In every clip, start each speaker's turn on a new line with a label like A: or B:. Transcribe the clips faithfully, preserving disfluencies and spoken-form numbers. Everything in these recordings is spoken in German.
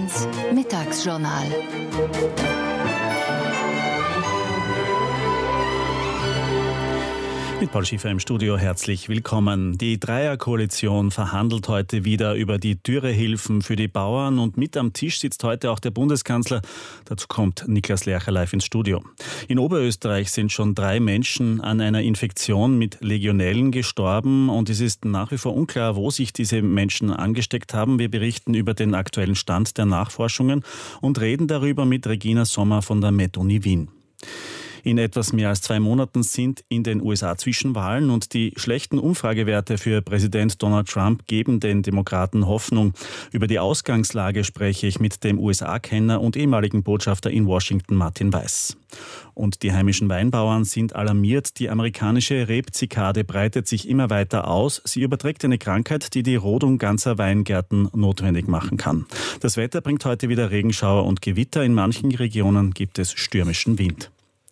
A: eins Mittagsjournal.
B: Mit Paul Schiffer im Studio, herzlich willkommen. Die Dreierkoalition verhandelt heute wieder über die Dürrehilfen für die Bauern und mit am Tisch sitzt heute auch der Bundeskanzler. Dazu kommt Niklas Lercher live ins Studio. In Oberösterreich sind schon drei Menschen an einer Infektion mit Legionellen gestorben und es ist nach wie vor unklar, wo sich diese Menschen angesteckt haben. Wir berichten über den aktuellen Stand der Nachforschungen und reden darüber mit Regina Sommer von der Med-Uni Wien. In etwas mehr als zwei Monaten sind in den U S A Zwischenwahlen und die schlechten Umfragewerte für Präsident Donald Trump geben den Demokraten Hoffnung. Über die Ausgangslage spreche ich mit dem U S A-Kenner und ehemaligen Botschafter in Washington Martin Weiß. Und die heimischen Weinbauern sind alarmiert. Die amerikanische Rebzikade breitet sich immer weiter aus. Sie überträgt eine Krankheit, die die Rodung ganzer Weingärten notwendig machen kann. Das Wetter bringt heute wieder Regenschauer und Gewitter. In manchen Regionen gibt es stürmischen Wind.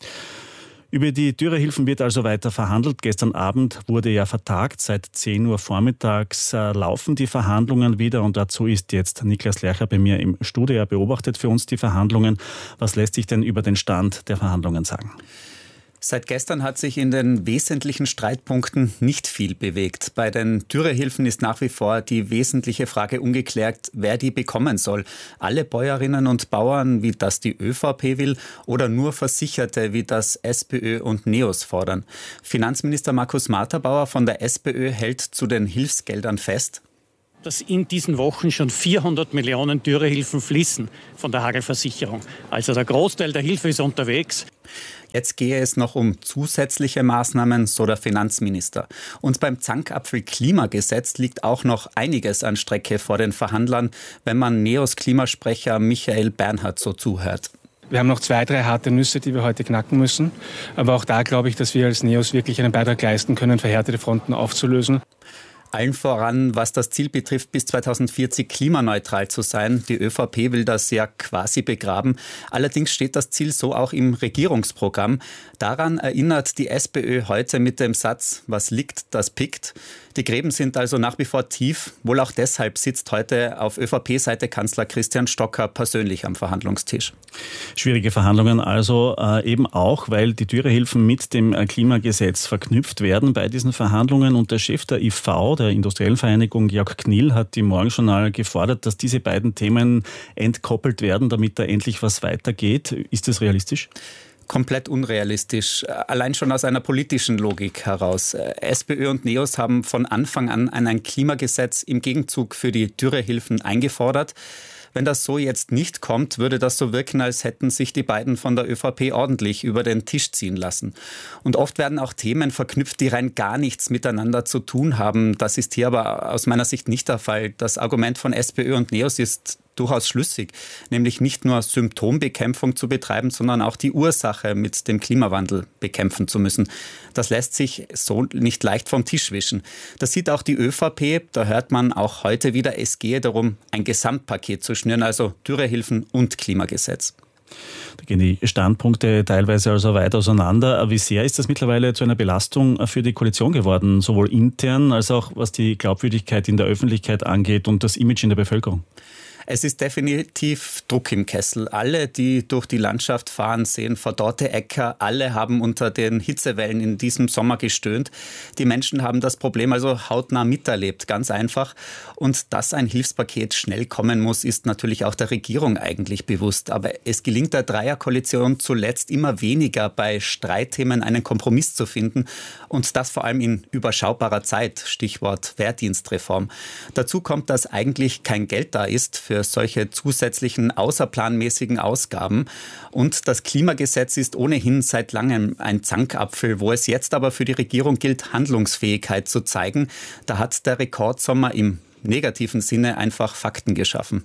B: Über die Dürrehilfen wird also weiter verhandelt. Gestern Abend wurde ja vertagt. Seit zehn Uhr vormittags äh, laufen die Verhandlungen wieder und dazu ist jetzt Niklas Lercher bei mir im Studio. Er beobachtet für uns die Verhandlungen. Was lässt sich denn über den Stand der Verhandlungen sagen?
C: Seit gestern hat sich in den wesentlichen Streitpunkten nicht viel bewegt. Bei den Dürrehilfen ist nach wie vor die wesentliche Frage ungeklärt, wer die bekommen soll. Alle Bäuerinnen und Bauern, wie das die ÖVP will, oder nur Versicherte, wie das SPÖ und NEOS fordern. Finanzminister Markus Marterbauer von der SPÖ hält zu den Hilfsgeldern fest,
D: dass in diesen Wochen schon vierhundert Millionen Dürrehilfen fließen von der Hagelversicherung. Also der Großteil der Hilfe ist unterwegs.
C: Jetzt gehe es noch um zusätzliche Maßnahmen, so der Finanzminister. Und beim Zankapfel-Klimagesetz liegt auch noch einiges an Strecke vor den Verhandlern, wenn man NEOS-Klimasprecher Michael Bernhard so zuhört.
E: Wir haben noch zwei, drei harte Nüsse, die wir heute knacken müssen. Aber auch da glaube ich, dass wir als NEOS wirklich einen Beitrag leisten können, verhärtete Fronten aufzulösen.
C: Allen voran, was das Ziel betrifft, bis zweitausendvierzig klimaneutral zu sein. Die ÖVP will das ja quasi begraben. Allerdings steht das Ziel so auch im Regierungsprogramm. Daran erinnert die SPÖ heute mit dem Satz, was liegt, das pickt. Die Gräben sind also nach wie vor tief. Wohl auch deshalb sitzt heute auf ÖVP-Seite Kanzler Christian Stocker persönlich am Verhandlungstisch.
B: Schwierige Verhandlungen also äh, eben auch, weil die Dürrehilfen mit dem Klimagesetz verknüpft werden bei diesen Verhandlungen. Und der Chef der I V, der Industriellen Vereinigung, Jörg Knill, hat im Morgenjournal gefordert, dass diese beiden Themen entkoppelt werden, damit da endlich was weitergeht. Ist das realistisch?
C: Komplett unrealistisch, allein schon aus einer politischen Logik heraus. SPÖ und NEOS haben von Anfang an ein Klimagesetz im Gegenzug für die Dürrehilfen eingefordert. Wenn das so jetzt nicht kommt, würde das so wirken, als hätten sich die beiden von der ÖVP ordentlich über den Tisch ziehen lassen. Und oft werden auch Themen verknüpft, die rein gar nichts miteinander zu tun haben. Das ist hier aber aus meiner Sicht nicht der Fall. Das Argument von SPÖ und NEOS ist durchaus schlüssig, nämlich nicht nur Symptombekämpfung zu betreiben, sondern auch die Ursache mit dem Klimawandel bekämpfen zu müssen. Das lässt sich so nicht leicht vom Tisch wischen. Das sieht auch die ÖVP, da hört man auch heute wieder, es gehe darum, ein Gesamtpaket zu schnüren, also Dürrehilfen und Klimagesetz.
B: Da gehen die Standpunkte teilweise also weit auseinander. Wie sehr ist das mittlerweile zu einer Belastung für die Koalition geworden, sowohl intern als auch was die Glaubwürdigkeit in der Öffentlichkeit angeht und das Image in der Bevölkerung?
C: Es ist definitiv Druck im Kessel. Alle, die durch die Landschaft fahren, sehen verdorrte Äcker. Alle haben unter den Hitzewellen in diesem Sommer gestöhnt. Die Menschen haben das Problem also hautnah miterlebt, ganz einfach. Und dass ein Hilfspaket schnell kommen muss, ist natürlich auch der Regierung eigentlich bewusst. Aber es gelingt der Dreierkoalition zuletzt immer weniger, bei Streitthemen einen Kompromiss zu finden. Und das vor allem in überschaubarer Zeit, Stichwort Wehrdienstreform. Dazu kommt, dass eigentlich kein Geld da ist für solche zusätzlichen außerplanmäßigen Ausgaben. Und das Klimagesetz ist ohnehin seit langem ein Zankapfel, wo es jetzt aber für die Regierung gilt, Handlungsfähigkeit zu zeigen. Da hat der Rekordsommer im negativen Sinne einfach Fakten geschaffen.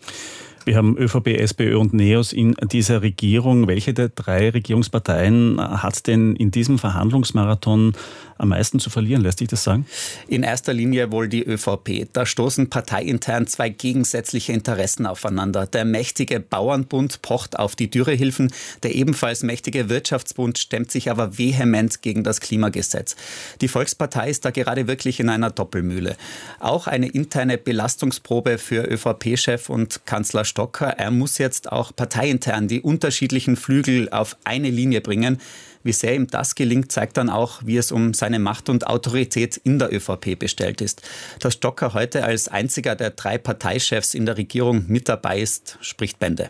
B: Wir haben ÖVP, SPÖ und NEOS in dieser Regierung. Welche der drei Regierungsparteien hat denn in diesem Verhandlungsmarathon am meisten zu verlieren? Lässt sich das sagen?
C: In erster Linie wohl die ÖVP. Da stoßen parteiintern zwei gegensätzliche Interessen aufeinander. Der mächtige Bauernbund pocht auf die Dürrehilfen. Der ebenfalls mächtige Wirtschaftsbund stemmt sich aber vehement gegen das Klimagesetz. Die Volkspartei ist da gerade wirklich in einer Doppelmühle. Auch eine interne Belastungsprobe für ÖVP-Chef und Kanzler Stocker, er muss jetzt auch parteiintern die unterschiedlichen Flügel auf eine Linie bringen. Wie sehr ihm das gelingt, zeigt dann auch, wie es um seine Macht und Autorität in der ÖVP bestellt ist. Dass Stocker heute als einziger der drei Parteichefs in der Regierung mit dabei ist, spricht Bände.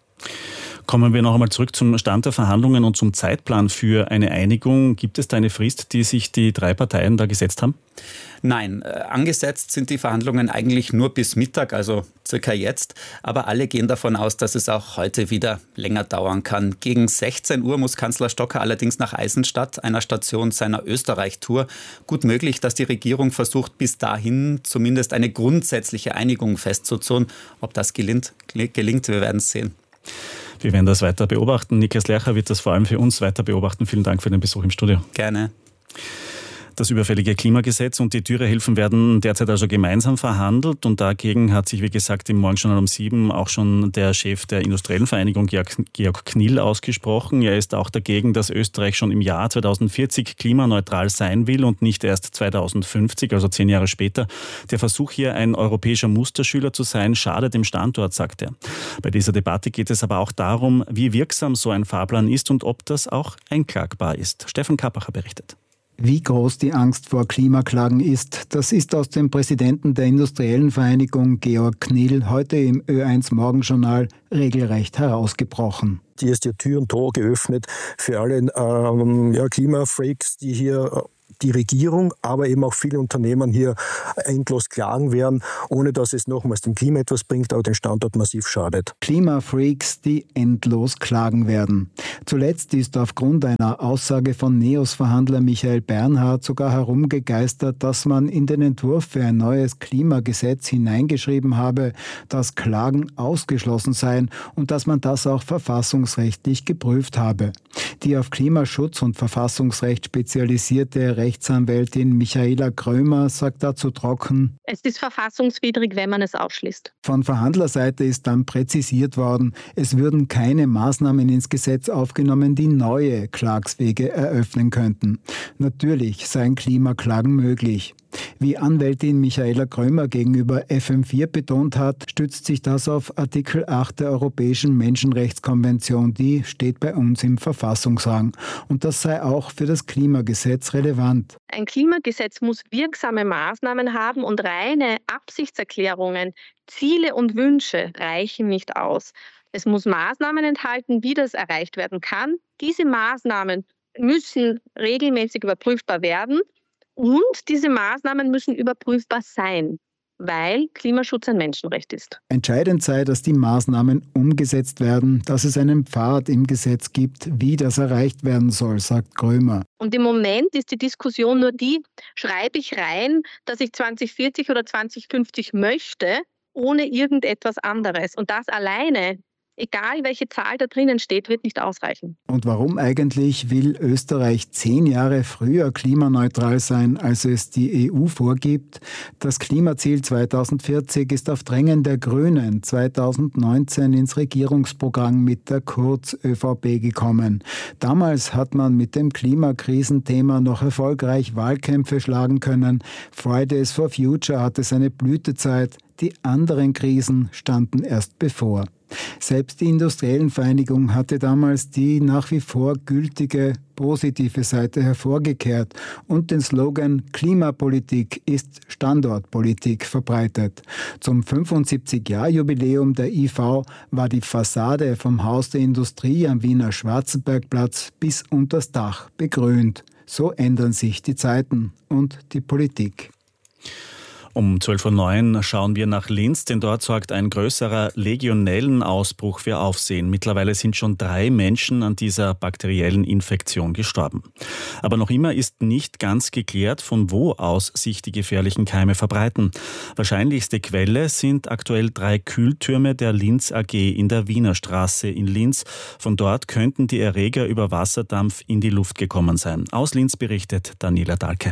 B: Kommen wir noch einmal zurück zum Stand der Verhandlungen und zum Zeitplan für eine Einigung. Gibt es da eine Frist, die sich die drei Parteien da gesetzt haben?
C: Nein, äh, angesetzt sind die Verhandlungen eigentlich nur bis Mittag, also circa jetzt. Aber alle gehen davon aus, dass es auch heute wieder länger dauern kann. Gegen sechzehn Uhr muss Kanzler Stocker allerdings nach Eisenstadt, einer Station seiner Österreich-Tour. Gut möglich, dass die Regierung versucht, bis dahin zumindest eine grundsätzliche Einigung festzuzurren. Ob das gelingt, gelingt, wir werden es sehen.
B: Wir werden das weiter beobachten. Niklas Lercher wird das vor allem für uns weiter beobachten. Vielen Dank für den Besuch im Studio.
C: Gerne.
B: Das überfällige Klimagesetz und die Dürrehilfen werden derzeit also gemeinsam verhandelt und dagegen hat sich, wie gesagt, im Morgenjournal um sieben auch schon der Chef der Industriellen Vereinigung, Georg Knill, ausgesprochen. Er ist auch dagegen, dass Österreich schon im Jahr zweitausendvierzig klimaneutral sein will und nicht erst zweitausendfünfzig, also zehn Jahre später. Der Versuch hier, ein europäischer Musterschüler zu sein, schadet dem Standort, sagt er. Bei dieser Debatte geht es aber auch darum, wie wirksam so ein Fahrplan ist und ob das auch einklagbar ist. Stefan Kappacher berichtet.
F: Wie groß die Angst vor Klimaklagen ist, das ist aus dem Präsidenten der Industriellen Vereinigung, Georg Knill, heute im Ö eins Morgenjournal regelrecht herausgebrochen.
G: Hier ist die Tür und Tor geöffnet für alle ähm, ja, Klimafreaks, die hier die Regierung, aber eben auch viele Unternehmen hier endlos klagen werden, ohne dass es nochmals dem Klima etwas bringt, aber den Standort massiv schadet.
F: Klimafreaks, die endlos klagen werden. Zuletzt ist aufgrund einer Aussage von NEOS-Verhandler Michael Bernhard sogar herumgegeistert, dass man in den Entwurf für ein neues Klimagesetz hineingeschrieben habe, dass Klagen ausgeschlossen seien und dass man das auch verfassungsrechtlich geprüft habe. Die auf Klimaschutz und Verfassungsrecht spezialisierte Rechtsanwältin Michaela Krömer sagt dazu trocken:
H: Es ist verfassungswidrig, wenn man es ausschließt.
F: Von Verhandlerseite ist dann präzisiert worden, es würden keine Maßnahmen ins Gesetz aufgenommen, die neue Klagswege eröffnen könnten. Natürlich seien Klimaklagen möglich. Wie Anwältin Michaela Krömer gegenüber F M vier betont hat, stützt sich das auf Artikel acht der Europäischen Menschenrechtskonvention. Die steht bei uns im Verfassungsrang. Und das sei auch für das Klimagesetz relevant.
H: Ein Klimagesetz muss wirksame Maßnahmen haben und reine Absichtserklärungen, Ziele und Wünsche reichen nicht aus. Es muss Maßnahmen enthalten, wie das erreicht werden kann. Diese Maßnahmen müssen regelmäßig überprüfbar werden. Und diese Maßnahmen müssen überprüfbar sein, weil Klimaschutz ein Menschenrecht ist.
F: Entscheidend sei, dass die Maßnahmen umgesetzt werden, dass es einen Pfad im Gesetz gibt, wie das erreicht werden soll, sagt Krömer.
H: Und im Moment ist die Diskussion nur die, schreibe ich rein, dass ich zwanzig vierzig oder zwanzig fünfzig möchte, ohne irgendetwas anderes. Und das alleine, egal welche Zahl da drinnen steht, wird nicht ausreichen.
F: Und warum eigentlich will Österreich zehn Jahre früher klimaneutral sein, als es die E U vorgibt? Das Klimaziel zweitausendvierzig ist auf Drängen der Grünen zweitausendneunzehn ins Regierungsprogramm mit der Kurz-ÖVP gekommen. Damals hat man mit dem Klimakrisenthema noch erfolgreich Wahlkämpfe schlagen können. Fridays for Future hatte seine Blütezeit. Die anderen Krisen standen erst bevor. Selbst die Industriellen Vereinigung hatte damals die nach wie vor gültige positive Seite hervorgekehrt und den Slogan Klimapolitik ist Standortpolitik verbreitet. Zum fünfundsiebzig-Jahr-Jubiläum der I V war die Fassade vom Haus der Industrie am Wiener Schwarzenbergplatz bis unters Dach begrünt. So ändern sich die Zeiten und die Politik.
B: Um zwölf Uhr neun schauen wir nach Linz, denn dort sorgt ein größerer Legionellenausbruch für Aufsehen. Mittlerweile sind schon drei Menschen an dieser bakteriellen Infektion gestorben. Aber noch immer ist nicht ganz geklärt, von wo aus sich die gefährlichen Keime verbreiten. Wahrscheinlichste Quelle sind aktuell drei Kühltürme der Linz A G in der Wiener Straße in Linz. Von dort könnten die Erreger über Wasserdampf in die Luft gekommen sein. Aus Linz berichtet Daniela Dahlke.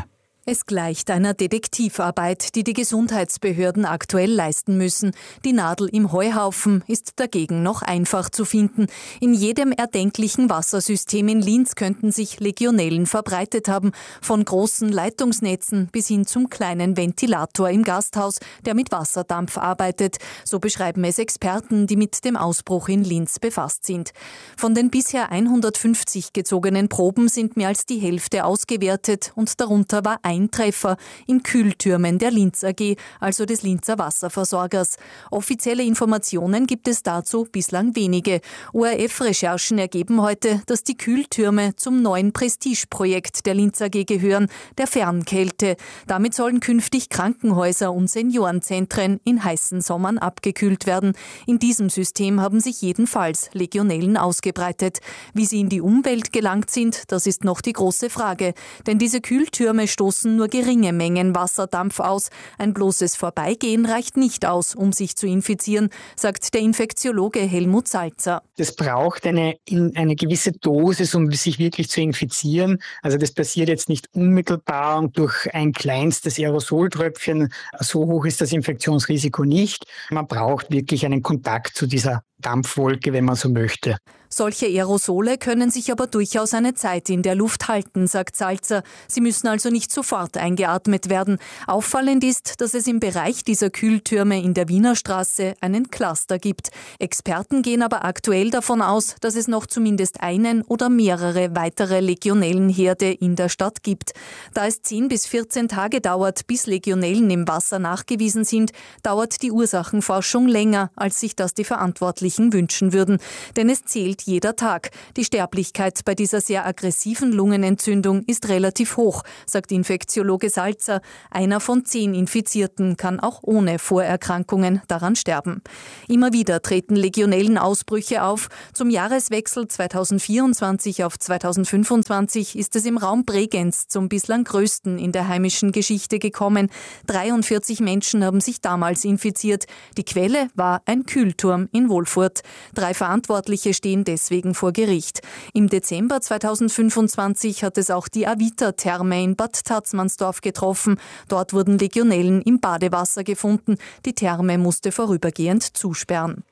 I: Es gleicht einer Detektivarbeit, die die Gesundheitsbehörden aktuell leisten müssen. Die Nadel im Heuhaufen ist dagegen noch einfach zu finden. In jedem erdenklichen Wassersystem in Linz könnten sich Legionellen verbreitet haben, von großen Leitungsnetzen bis hin zum kleinen Ventilator im Gasthaus, der mit Wasserdampf arbeitet. So beschreiben es Experten, die mit dem Ausbruch in Linz befasst sind. Von den bisher hundertfünfzig gezogenen Proben sind mehr als die Hälfte ausgewertet und darunter war ein Treffer in Kühltürmen der Linz A G, also des Linzer Wasserversorgers. Offizielle Informationen gibt es dazu bislang wenige. O R F-Recherchen ergeben heute, dass die Kühltürme zum neuen Prestigeprojekt der Linz A G gehören, der Fernkälte. Damit sollen künftig Krankenhäuser und Seniorenzentren in heißen Sommern abgekühlt werden. In diesem System haben sich jedenfalls Legionellen ausgebreitet. Wie sie in die Umwelt gelangt sind, das ist noch die große Frage. Denn diese Kühltürme stoßen nur geringe Mengen Wasserdampf aus. Ein bloßes Vorbeigehen reicht nicht aus, um sich zu infizieren, sagt der Infektiologe Helmut Salzer.
J: Das braucht eine, eine gewisse Dosis, um sich wirklich zu infizieren. Also das passiert jetzt nicht unmittelbar und durch ein kleinstes Aerosoltröpfchen. So hoch ist das Infektionsrisiko nicht. Man braucht wirklich einen Kontakt zu dieser Dampfwolke, wenn man so möchte.
I: Solche Aerosole können sich aber durchaus eine Zeit in der Luft halten, sagt Salzer. Sie müssen also nicht sofort eingeatmet werden. Auffallend ist, dass es im Bereich dieser Kühltürme in der Wiener Straße einen Cluster gibt. Experten gehen aber aktuell davon aus, dass es noch zumindest einen oder mehrere weitere Legionellenherde in der Stadt gibt. Da es zehn bis vierzehn Tage dauert, bis Legionellen im Wasser nachgewiesen sind, dauert die Ursachenforschung länger, als sich das die Verantwortlichen wünschen würden. Denn es zählt jeder Tag. Die Sterblichkeit bei dieser sehr aggressiven Lungenentzündung ist relativ hoch, sagt Infektiologe Salzer. Einer von zehn Infizierten kann auch ohne Vorerkrankungen daran sterben. Immer wieder treten Legionellenausbrüche auf. Zum Jahreswechsel zweitausendvierundzwanzig auf zweitausendfünfundzwanzig ist es im Raum Bregenz zum bislang größten in der heimischen Geschichte gekommen. dreiundvierzig Menschen haben sich damals infiziert. Die Quelle war ein Kühlturm in Wolfurt. Drei Verantwortliche stehen deswegen vor Gericht. Im Dezember zweitausendfünfundzwanzig hat es auch die Avita-Therme in Bad Tatzmannsdorf getroffen. Dort wurden Legionellen im Badewasser gefunden. Die Therme musste vorübergehend zusperren.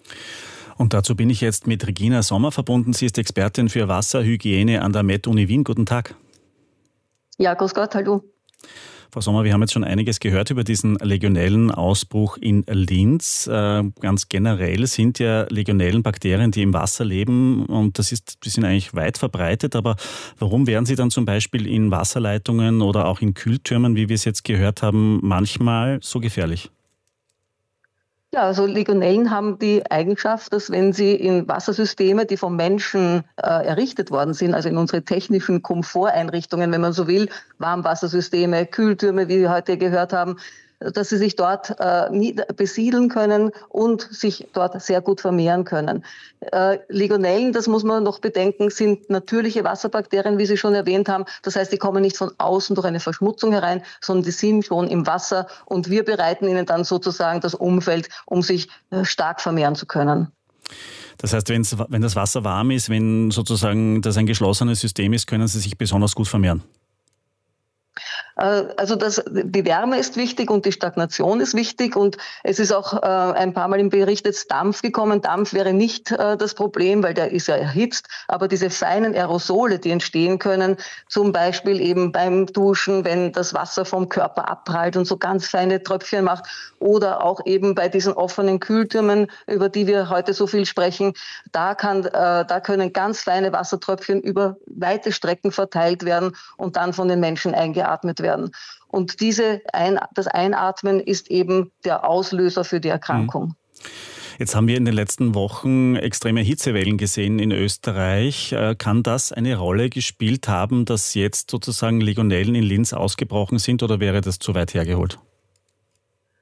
B: Und dazu bin ich jetzt mit Regina Sommer verbunden. Sie ist Expertin für Wasserhygiene an der Med-Uni Wien. Guten Tag.
K: Ja, grüß Gott, hallo.
B: Frau Sommer, wir haben jetzt schon einiges gehört über diesen Legionellenausbruch in Linz. Äh, ganz generell sind ja Legionellenbakterien, die im Wasser leben, und das ist, die sind eigentlich weit verbreitet. Aber warum werden sie dann zum Beispiel in Wasserleitungen oder auch in Kühltürmen, wie wir es jetzt gehört haben, manchmal so gefährlich?
K: Ja, also Legionellen haben die Eigenschaft, dass wenn sie in Wassersysteme, die vom Menschen äh, errichtet worden sind, also in unsere technischen Komforteinrichtungen, wenn man so will, Warmwassersysteme, Kühltürme, wie wir heute gehört haben, dass sie sich dort äh, besiedeln können und sich dort sehr gut vermehren können. Äh, Legionellen, das muss man noch bedenken, sind natürliche Wasserbakterien, wie Sie schon erwähnt haben. Das heißt, die kommen nicht von außen durch eine Verschmutzung herein, sondern die sind schon im Wasser und wir bereiten ihnen dann sozusagen das Umfeld, um sich äh, stark vermehren zu können.
B: Das heißt, wenn's, wenn das Wasser warm ist, wenn sozusagen das ein geschlossenes System ist, können sie sich besonders gut vermehren?
K: Also das, die Wärme ist wichtig und die Stagnation ist wichtig und es ist auch äh, ein paar Mal im Bericht jetzt Dampf gekommen. Dampf wäre nicht äh, das Problem, weil der ist ja erhitzt, aber diese feinen Aerosole, die entstehen können, zum Beispiel eben beim Duschen, wenn das Wasser vom Körper abprallt und so ganz feine Tröpfchen macht, oder auch eben bei diesen offenen Kühltürmen, über die wir heute so viel sprechen, da, kann, äh, da können ganz feine Wassertröpfchen über weite Strecken verteilt werden und dann von den Menschen eingeatmet werden. Und diese Ein- das Einatmen ist eben der Auslöser für die Erkrankung.
B: Jetzt haben wir in den letzten Wochen extreme Hitzewellen gesehen in Österreich. Kann das eine Rolle gespielt haben, dass jetzt sozusagen Legionellen in Linz ausgebrochen sind, oder wäre das zu weit hergeholt?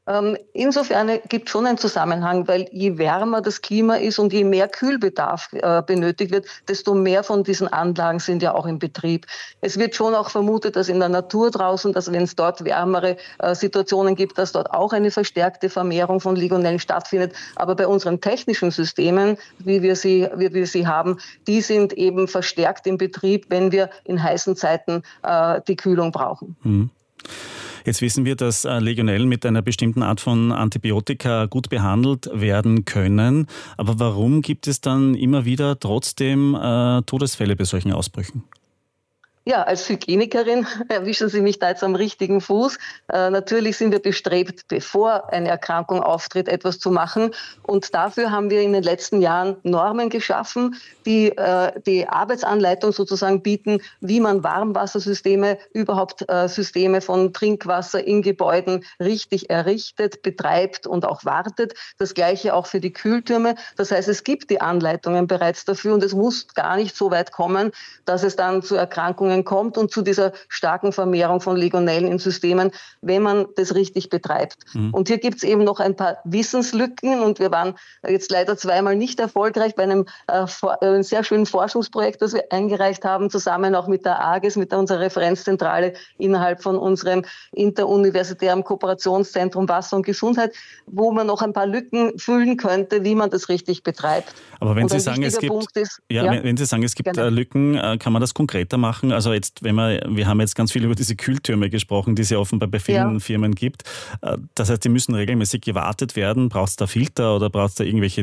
K: Insofern gibt es schon einen Zusammenhang, weil je wärmer das Klima ist und je mehr Kühlbedarf äh, benötigt wird, desto mehr von diesen Anlagen sind ja auch in Betrieb. Es wird schon auch vermutet, dass in der Natur draußen, dass wenn es dort wärmere äh, Situationen gibt, dass dort auch eine verstärkte Vermehrung von Legionellen stattfindet. Aber bei unseren technischen Systemen, wie wir sie, wie wir sie haben, die sind eben verstärkt in Betrieb, wenn wir in heißen Zeiten äh, die Kühlung brauchen.
B: Mhm. Jetzt wissen wir, dass Legionellen mit einer bestimmten Art von Antibiotika gut behandelt werden können. Aber warum gibt es dann immer wieder trotzdem äh, Todesfälle bei solchen Ausbrüchen?
K: Ja, als Hygienikerin erwischen Sie mich da jetzt am richtigen Fuß. Äh, natürlich sind wir bestrebt, bevor eine Erkrankung auftritt, etwas zu machen. Und dafür haben wir in den letzten Jahren Normen geschaffen, die äh, die Arbeitsanleitung sozusagen bieten, wie man Warmwassersysteme, überhaupt äh, Systeme von Trinkwasser in Gebäuden richtig errichtet, betreibt und auch wartet. Das Gleiche auch für die Kühltürme. Das heißt, es gibt die Anleitungen bereits dafür und es muss gar nicht so weit kommen, dass es dann zu Erkrankungen kommt und zu dieser starken Vermehrung von Legionellen in Systemen, wenn man das richtig betreibt. Mhm. Und hier gibt es eben noch ein paar Wissenslücken und wir waren jetzt leider zweimal nicht erfolgreich bei einem äh, for- äh, sehr schönen Forschungsprojekt, das wir eingereicht haben, zusammen auch mit der A G E S, mit unserer Referenzzentrale innerhalb von unserem interuniversitären Kooperationszentrum Wasser und Gesundheit, wo man noch ein paar Lücken füllen könnte, wie man das richtig betreibt.
B: Aber wenn Sie sagen, es gibt,
K: ist,
B: ja, ja, wenn Sie sagen, es gibt genau. Lücken, kann man das konkreter machen? Also jetzt, wenn wir, wir haben jetzt ganz viel über diese Kühltürme gesprochen, die es ja offenbar bei vielen ja. Firmen gibt. Das heißt, die müssen regelmäßig gewartet werden. Braucht es da Filter oder braucht es da irgendwelche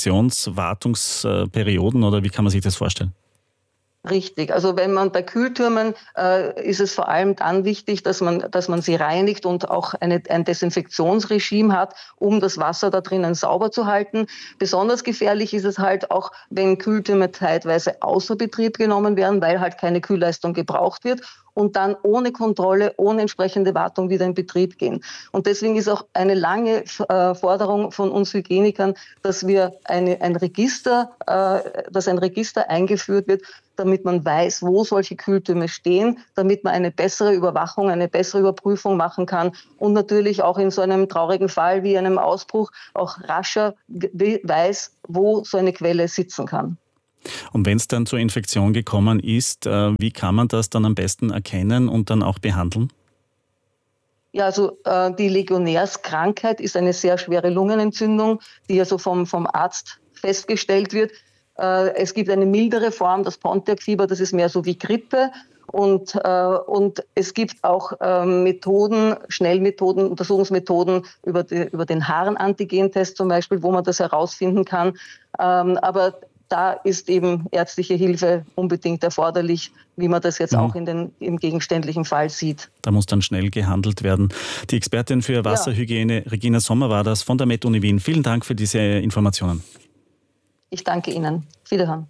B: Desinfektionswartungsperioden oder wie kann man sich das vorstellen?
K: Richtig. Also wenn man bei Kühltürmen äh, ist es vor allem dann wichtig, dass man, dass man sie reinigt und auch eine, ein Desinfektionsregime hat, um das Wasser da drinnen sauber zu halten. Besonders gefährlich ist es halt auch, wenn Kühltürme zeitweise außer Betrieb genommen werden, weil halt keine Kühlleistung gebraucht wird und dann ohne Kontrolle, ohne entsprechende Wartung wieder in Betrieb gehen. Und deswegen ist auch eine lange äh, Forderung von uns Hygienikern, dass wir eine, ein Register, äh, dass ein Register eingeführt wird, damit man weiß, wo solche Kühltürme stehen, damit man eine bessere Überwachung, eine bessere Überprüfung machen kann und natürlich auch in so einem traurigen Fall wie einem Ausbruch auch rascher weiß, wo so eine Quelle sitzen kann.
B: Und wenn es dann zur Infektion gekommen ist, wie kann man das dann am besten erkennen und dann auch behandeln?
K: Ja, also äh, die Legionärskrankheit ist eine sehr schwere Lungenentzündung, die also vom, vom Arzt festgestellt wird. Äh, es gibt eine mildere Form, das Pontiac-Fieber, das ist mehr so wie Grippe. Und, äh, und es gibt auch äh, Methoden, Schnellmethoden, Untersuchungsmethoden über, die, über den Harnantigentest zum Beispiel, wo man das herausfinden kann. Ähm, aber da ist eben ärztliche Hilfe unbedingt erforderlich, wie man das jetzt mhm. auch in den, im gegenständlichen Fall sieht.
B: Da muss dann schnell gehandelt werden. Die Expertin für Wasserhygiene, ja. Regina Sommer, war das von der MedUni Wien. Vielen Dank für diese Informationen.
K: Ich danke Ihnen. Wiederhören.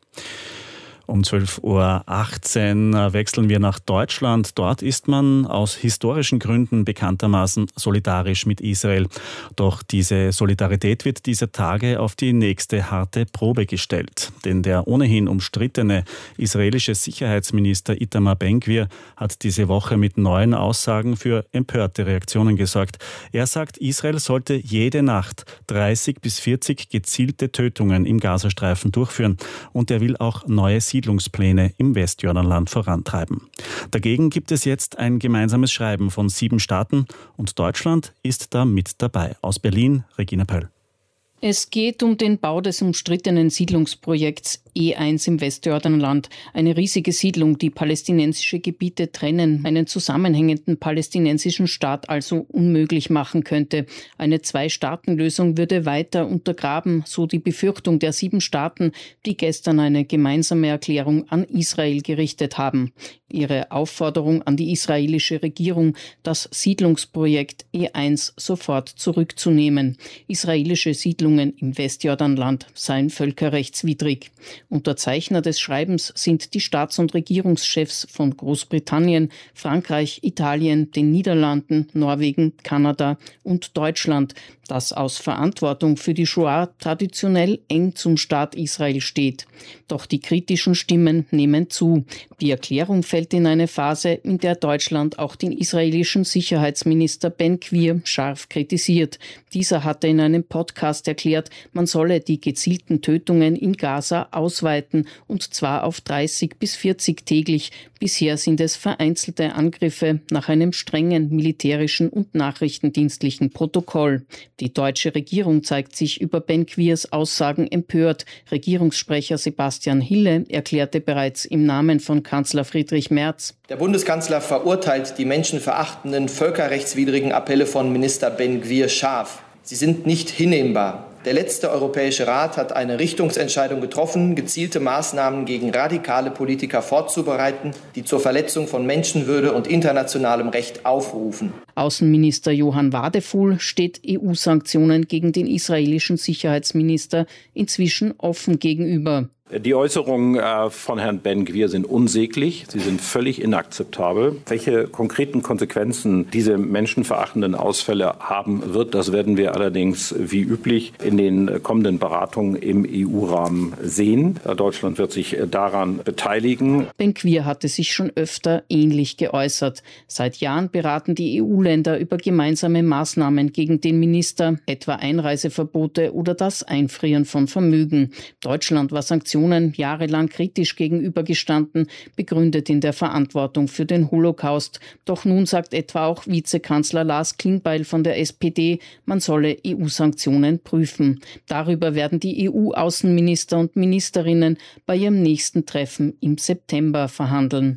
B: Um zwölf Uhr achtzehn wechseln wir nach Deutschland. Dort ist man aus historischen Gründen bekanntermaßen solidarisch mit Israel. Doch diese Solidarität wird dieser Tage auf die nächste harte Probe gestellt. Denn der ohnehin umstrittene israelische Sicherheitsminister Itamar Ben-Gvir hat diese Woche mit neuen Aussagen für empörte Reaktionen gesorgt. Er sagt, Israel sollte jede Nacht dreißig bis vierzig gezielte Tötungen im Gazastreifen durchführen. Und er will auch neue Siedlungspläne im Westjordanland vorantreiben. Dagegen gibt es jetzt ein gemeinsames Schreiben von sieben Staaten und Deutschland ist da mit dabei. Aus Berlin, Regina Pöll.
L: Es geht um den Bau des umstrittenen Siedlungsprojekts E eins im Westjordanland. Eine riesige Siedlung, die palästinensische Gebiete trennen, einen zusammenhängenden palästinensischen Staat also unmöglich machen könnte. Eine Zwei-Staaten-Lösung würde weiter untergraben, so die Befürchtung der sieben Staaten, die gestern eine gemeinsame Erklärung an Israel gerichtet haben. Ihre Aufforderung an die israelische Regierung, das Siedlungsprojekt E eins sofort zurückzunehmen. Israelische Siedlungen im Westjordanland seien völkerrechtswidrig. Unterzeichner des Schreibens sind die Staats- und Regierungschefs von Großbritannien, Frankreich, Italien, den Niederlanden, Norwegen, Kanada und Deutschland. das aus Verantwortung für die Shoah traditionell eng zum Staat Israel steht. Doch die kritischen Stimmen nehmen zu. Die Erklärung fällt in eine Phase, in der Deutschland auch den israelischen Sicherheitsminister Ben Gvir scharf kritisiert. Dieser hatte in einem Podcast erklärt, man solle die gezielten Tötungen in Gaza ausweiten, und zwar auf dreißig bis vierzig täglich. Bisher sind es vereinzelte Angriffe nach einem strengen militärischen und nachrichtendienstlichen Protokoll. Die deutsche Regierung zeigt sich über Ben Gvirs Aussagen empört. Regierungssprecher Sebastian Hille erklärte bereits im Namen von Kanzler Friedrich Merz:
M: Der Bundeskanzler verurteilt die menschenverachtenden, völkerrechtswidrigen Appelle von Minister Ben Gvir scharf. Sie sind nicht hinnehmbar. Der letzte Europäische Rat hat eine Richtungsentscheidung getroffen, gezielte Maßnahmen gegen radikale Politiker vorzubereiten, die zur Verletzung von Menschenwürde und internationalem Recht aufrufen.
L: Außenminister Johann Wadefuhl steht E U-Sanktionen gegen den israelischen Sicherheitsminister inzwischen offen gegenüber.
N: Die Äußerungen von Herrn Ben Gvir sind unsäglich, sie sind völlig inakzeptabel. Welche konkreten Konsequenzen diese menschenverachtenden Ausfälle haben wird, das werden wir allerdings wie üblich in den kommenden Beratungen im E U-Rahmen sehen. Deutschland wird sich daran beteiligen.
L: Ben Gvir hatte sich schon öfter ähnlich geäußert. Seit Jahren beraten die E U-Länder über gemeinsame Maßnahmen gegen den Minister, etwa Einreiseverbote oder das Einfrieren von Vermögen. Deutschland war Sanktionen jahrelang kritisch gegenübergestanden, begründet in der Verantwortung für den Holocaust. Doch nun sagt etwa auch Vizekanzler Lars Klingbeil von der S P D, man solle E U-Sanktionen prüfen. Darüber werden die E U-Außenminister und Ministerinnen bei ihrem nächsten Treffen im September verhandeln.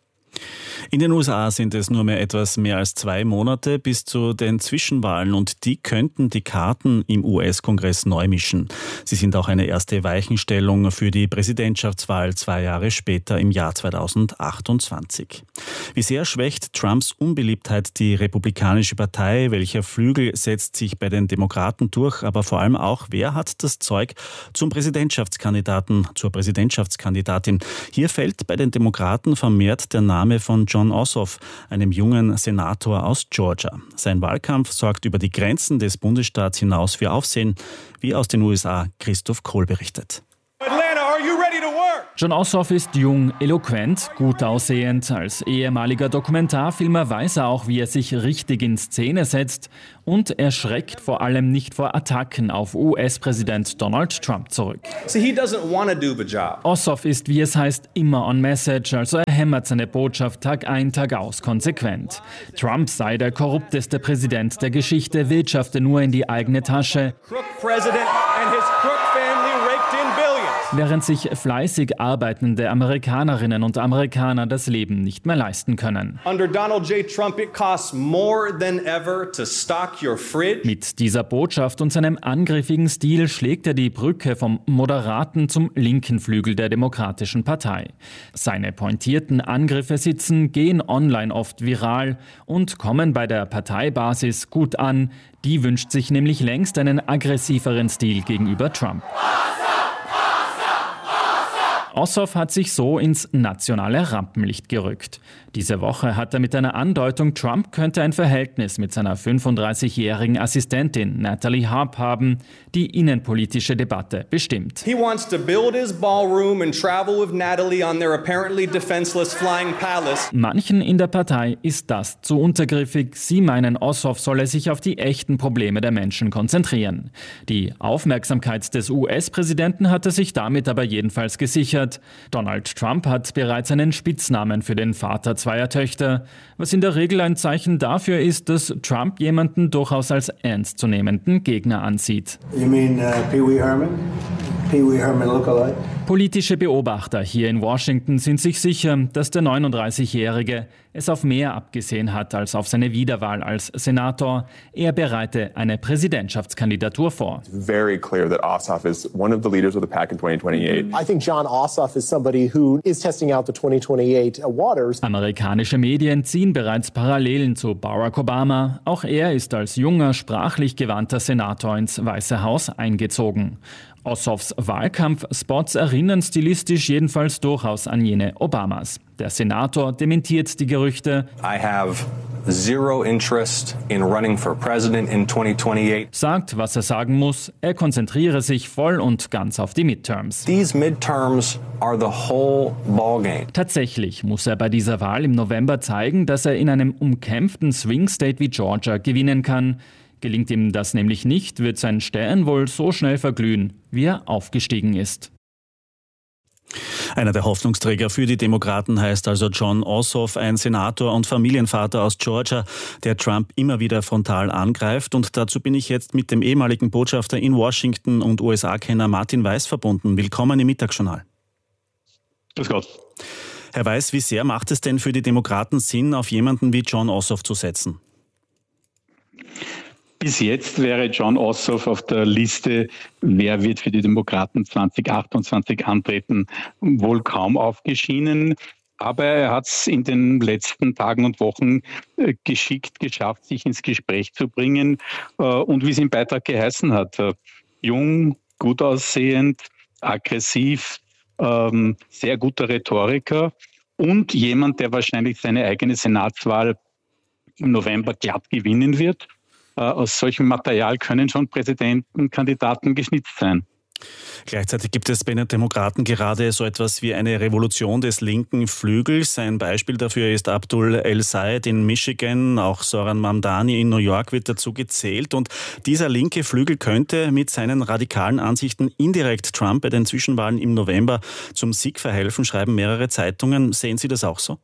B: In den U S A sind es nur mehr etwas mehr als zwei Monate bis zu den Zwischenwahlen, und die könnten die Karten im U S-Kongress neu mischen. Sie sind auch eine erste Weichenstellung für die Präsidentschaftswahl zwei Jahre später im Jahr zweitausendachtundzwanzig. Wie sehr schwächt Trumps Unbeliebtheit die Republikanische Partei? Welcher Flügel setzt sich bei den Demokraten durch? Aber vor allem auch, wer hat das Zeug zum Präsidentschaftskandidaten, zur Präsidentschaftskandidatin? Hier fällt bei den Demokraten vermehrt der Name von Jon Ossoff, einem jungen Senator aus Georgia. Sein Wahlkampf sorgt über die Grenzen des Bundesstaats hinaus für Aufsehen, wie aus den U S A Christoph Kohl berichtet.
O: Jon Ossoff ist jung, eloquent, gut aussehend. Als ehemaliger Dokumentarfilmer weiß er auch, wie er sich richtig in Szene setzt, und er schreckt vor allem nicht vor Attacken auf U S-Präsident Donald Trump zurück.
P: So he doesn't want to do the job.
O: Ossoff ist, wie es heißt, immer on message, also er hämmert seine Botschaft Tag ein, Tag aus konsequent. Trump sei der korrupteste Präsident der Geschichte, wirtschafte nur in die eigene Tasche.
P: Crook president and his crook family raked in billions.
O: Während sich fleißig arbeitende Amerikanerinnen und Amerikaner das Leben nicht mehr leisten können.
P: Under Donald J. Trump, it costs more than ever to stock your fridge.
O: Mit dieser Botschaft und seinem angriffigen Stil schlägt er die Brücke vom moderaten zum linken Flügel der Demokratischen Partei. Seine pointierten Angriffe sitzen, gehen online oft viral und kommen bei der Parteibasis gut an. Die wünscht sich nämlich längst einen aggressiveren Stil gegenüber Trump. Ossoff hat sich so ins nationale Rampenlicht gerückt. Diese Woche hat er mit einer Andeutung, Trump könnte ein Verhältnis mit seiner fünfunddreißigjährigen Assistentin Natalie Harp haben, die innenpolitische Debatte bestimmt.
P: He wants to build his ballroom and travel with Natalie on their apparently defenseless flying palace.
O: Manchen in der Partei ist das zu untergriffig. Sie meinen, Ossoff solle sich auf die echten Probleme der Menschen konzentrieren. Die Aufmerksamkeit des U S-Präsidenten hat er sich damit aber jedenfalls gesichert. Donald Trump hat bereits einen Spitznamen für den Vater zweier Töchter, was in der Regel ein Zeichen dafür ist, dass Trump jemanden durchaus als ernstzunehmenden Gegner ansieht.
Q: You mean, uh, Pee Wee Herman? Pee Wee Herman lookalike?
O: Politische Beobachter hier in Washington sind sich sicher, dass der neununddreißigjährige es auf mehr abgesehen hat als auf seine Wiederwahl als Senator. Er bereite eine Präsidentschaftskandidatur vor.
R: It's very clear that Ossoff is one of the leaders of the pack in twenty twenty-eight.
S: I think Jon Ossoff is somebody who is testing out the twenty twenty-eight waters.
O: Amerikanische Medien ziehen bereits Parallelen zu Barack Obama. Auch er ist als junger, sprachlich gewandter Senator ins Weiße Haus eingezogen. Ossoffs Wahlkampfspots erinnern stilistisch jedenfalls durchaus an jene Obamas. Der Senator dementiert die Gerüchte.
T: I have zero interest in running for president in twenty twenty-eight.
O: Sagt, was er sagen muss, er konzentriere sich voll und ganz auf die Midterms.
T: These midterms are the whole ballgame.
O: Tatsächlich muss er bei dieser Wahl im November zeigen, dass er in einem umkämpften Swing State wie Georgia gewinnen kann. Gelingt ihm das nämlich nicht, wird sein Stern wohl so schnell verglühen, wie er aufgestiegen ist.
B: Einer der Hoffnungsträger für die Demokraten heißt also Jon Ossoff, ein Senator und Familienvater aus Georgia, der Trump immer wieder frontal angreift. Und dazu bin ich jetzt mit dem ehemaligen Botschafter in Washington und U S A-Kenner Martin Weiß verbunden. Willkommen im Mittagsjournal.
U: Grüß Gott.
B: Herr Weiß, wie sehr macht es denn für die Demokraten Sinn, auf jemanden wie Jon Ossoff zu setzen?
U: Bis jetzt wäre Jon Ossoff auf der Liste, wer wird für die Demokraten zwanzig achtundzwanzig antreten, wohl kaum aufgeschienen. Aber er hat es in den letzten Tagen und Wochen geschickt geschafft, sich ins Gespräch zu bringen. Und wie es im Beitrag geheißen hat, jung, gut aussehend, aggressiv, sehr guter Rhetoriker und jemand, der wahrscheinlich seine eigene Senatswahl im November glatt gewinnen wird. Aus solchem Material können schon Präsidentenkandidaten geschnitzt sein.
B: Gleichzeitig gibt es bei den Demokraten gerade so etwas wie eine Revolution des linken Flügels. Ein Beispiel dafür ist Abdul El-Sayed in Michigan, auch Zoran Mamdani in New York wird dazu gezählt. Und dieser linke Flügel könnte mit seinen radikalen Ansichten indirekt Trump bei den Zwischenwahlen im November zum Sieg verhelfen, schreiben mehrere Zeitungen. Sehen Sie das auch so?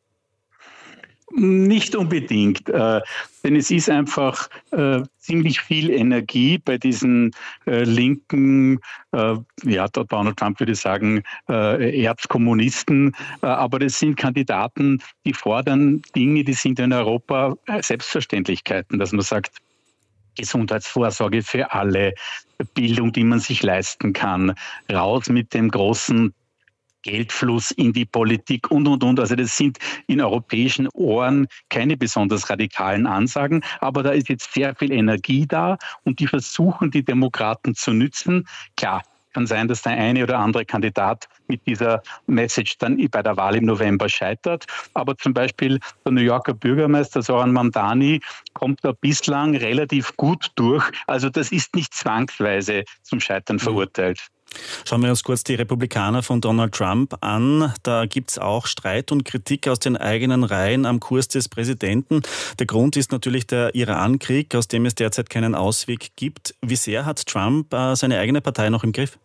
U: Nicht unbedingt, äh, denn es ist einfach äh, ziemlich viel Energie bei diesen äh, linken, äh, ja, Donald Trump würde sagen, äh, Erzkommunisten, äh, aber das sind Kandidaten, die fordern Dinge, die sind in Europa Selbstverständlichkeiten, dass man sagt, Gesundheitsvorsorge für alle, Bildung, die man sich leisten kann, raus mit dem großen Geldfluss in die Politik und, und, und. Also das sind in europäischen Ohren keine besonders radikalen Ansagen, aber da ist jetzt sehr viel Energie da und die versuchen, die Demokraten zu nützen. Klar, kann sein, dass der eine oder andere Kandidat mit dieser Message dann bei der Wahl im November scheitert. Aber zum Beispiel der New Yorker Bürgermeister Zoran Mamdani kommt da bislang relativ gut durch. Also das ist nicht zwangsweise zum Scheitern verurteilt.
B: Schauen wir uns kurz die Republikaner von Donald Trump an. Da gibt es auch Streit und Kritik aus den eigenen Reihen am Kurs des Präsidenten. Der Grund ist natürlich der Irankrieg, aus dem es derzeit keinen Ausweg gibt. Wie sehr hat Trump äh, seine eigene Partei noch im Griff?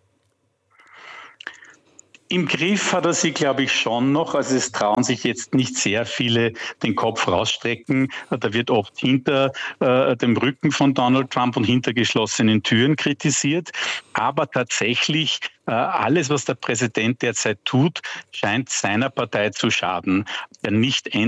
U: Im Griff hat er sie, glaube ich, schon noch. Also es trauen sich jetzt nicht sehr viele den Kopf rausstrecken. Da wird oft hinter äh, dem Rücken von Donald Trump und hinter geschlossenen Türen kritisiert. Aber tatsächlich, äh, alles, was der Präsident derzeit tut, scheint seiner Partei zu schaden. Der nicht